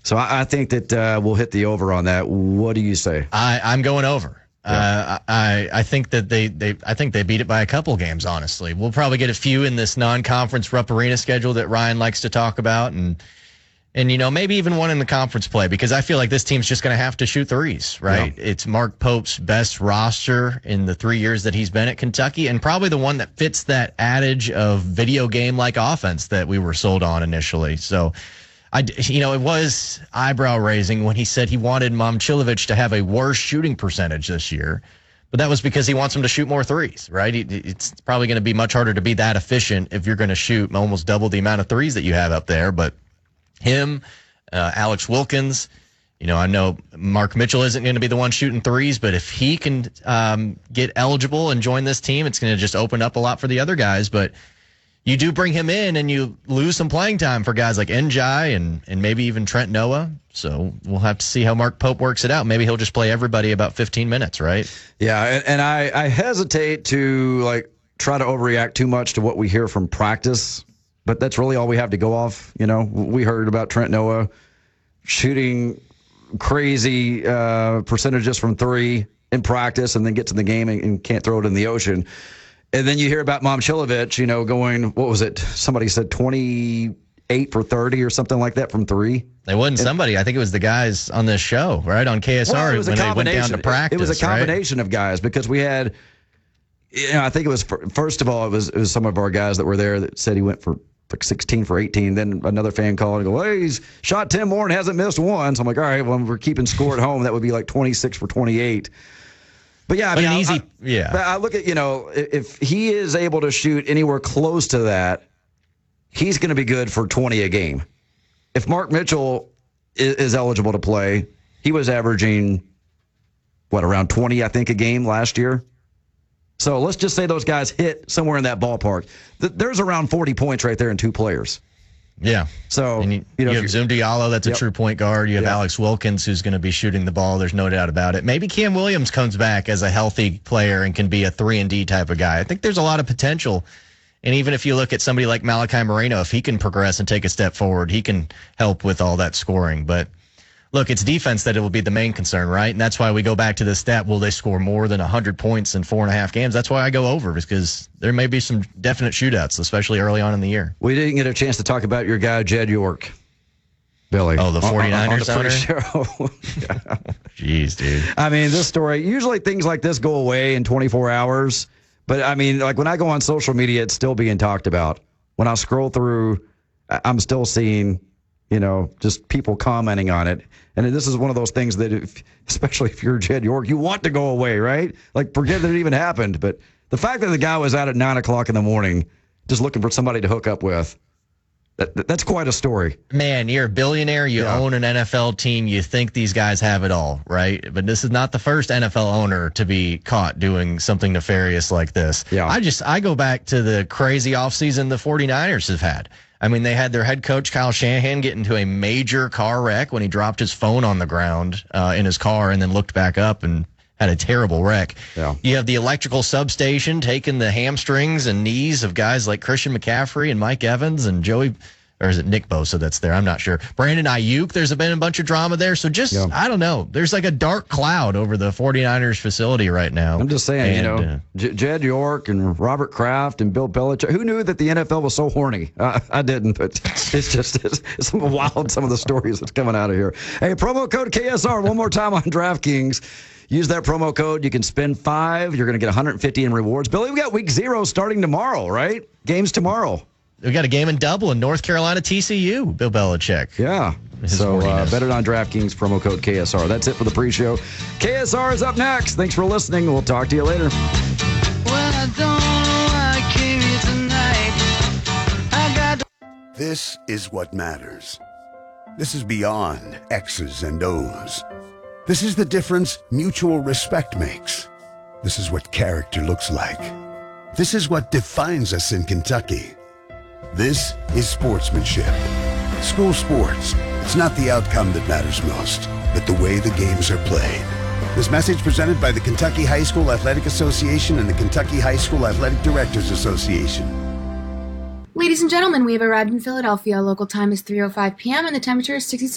So I think that we'll hit the over on that. What do you say? I'm going over. Yeah. I think that I think they beat it by a couple games, honestly. We'll probably get a few in this non-conference Rupp Arena schedule that Ryan likes to talk about, and maybe even one in the conference play, because I feel like this team's just going to have to shoot threes, right? Yeah. It's Mark Pope's best roster in the 3 years that he's been at Kentucky, and probably the one that fits that adage of video game-like offense that we were sold on initially. So, it was eyebrow-raising when he said he wanted Momcilovic to have a worse shooting percentage this year, but that was because he wants him to shoot more threes, right? It's probably going to be much harder to be that efficient if you're going to shoot almost double the amount of threes that you have up there, but him, Alex Wilkins, I know Mark Mitchell isn't going to be the one shooting threes, but if he can get eligible and join this team, it's going to just open up a lot for the other guys. But you do bring him in and you lose some playing time for guys like Njai and maybe even Trent Noah. So we'll have to see how Mark Pope works it out. Maybe he'll just play everybody about 15 minutes, right? Yeah, and I hesitate to try to overreact too much to what we hear from practice. But that's really all we have to go off. We heard about Trent Noah shooting crazy percentages from three in practice and then get to the game and can't throw it in the ocean. And then you hear about Momcilovic, going, what was it? Somebody said 28 for 30 or something like that from three. It wasn't somebody. I think it was the guys on this show, right, on KSR when they went down to practice. It was a combination of guys because we had, I think it was, first of all, it was some of our guys that were there that said he went for 16 for 18. Then another fan called and go, hey, he's shot 10 more and hasn't missed one. So I'm like, all right, well, we're keeping score at home. That would be 26 for 28. But yeah, I look at, if he is able to shoot anywhere close to that, he's going to be good for 20 a game. If Mark Mitchell is eligible to play, he was averaging, around 20, I think, a game last year. So let's just say those guys hit somewhere in that ballpark. There's around 40 points right there in two players. Yeah. So and you have Zoom Diallo, that's a true point guard. You have Alex Wilkins, who's going to be shooting the ball. There's no doubt about it. Maybe Cam Williams comes back as a healthy player and can be a 3-and-D type of guy. I think there's a lot of potential. And even if you look at somebody like Malachi Moreno, if he can progress and take a step forward, he can help with all that scoring. But look, it's defense that it will be the main concern, right? And that's why we go back to the stat, will they score more than 100 points in 4.5 games? That's why I go over, because there may be some definite shootouts, especially early on in the year. We didn't get a chance to talk about your guy, Jed York. Billy. Oh, the 49ers owner? Jeez, dude. I mean, this story, usually things like this go away in 24 hours. But, I mean, when I go on social media, it's still being talked about. When I scroll through, I'm still seeing just people commenting on it. And this is one of those things that, especially if you're Jed York, you want to go away, right? Forget that it even happened. But the fact that the guy was out at 9 o'clock in the morning just looking for somebody to hook up with, that's quite a story. Man, you're a billionaire. You own an NFL team. You think these guys have it all, right? But this is not the first NFL owner to be caught doing something nefarious like this. Yeah. I go back to the crazy offseason the 49ers have had. I mean, they had their head coach, Kyle Shanahan, get into a major car wreck when he dropped his phone on the ground in his car and then looked back up and had a terrible wreck. Yeah. You have the electrical substation taking the hamstrings and knees of guys like Christian McCaffrey and Mike Evans and Joey, or is it Nick Bosa that's there? I'm not sure. Brandon Ayuk, there's been a bunch of drama there. So I don't know. There's a dark cloud over the 49ers facility right now. I'm just saying, Jed York and Robert Kraft and Bill Belichick. Who knew that the NFL was so horny? I didn't, but it's wild, some of the stories that's coming out of here. Hey, promo code KSR one more time on DraftKings. Use that promo code. You can spend $5. You're going to get $150 in rewards. Billy, we got week 0 starting tomorrow, right? Games tomorrow. We got a game in Dublin, North Carolina, TCU, Bill Belichick. Yeah. So bet it on DraftKings, promo code KSR. That's it for the pre-show. KSR is up next. Thanks for listening. We'll talk to you later. Well, I don't know why I came here tonight. This is what matters. This is beyond X's and O's. This is the difference mutual respect makes. This is what character looks like. This is what defines us in Kentucky. This is sportsmanship. School sports. It's not the outcome that matters most, but the way the games are played. This message presented by the Kentucky High School Athletic Association and the Kentucky High School Athletic Directors Association. Ladies and gentlemen, we have arrived in Philadelphia. Local time is 3:05 p.m. and the temperature is 66.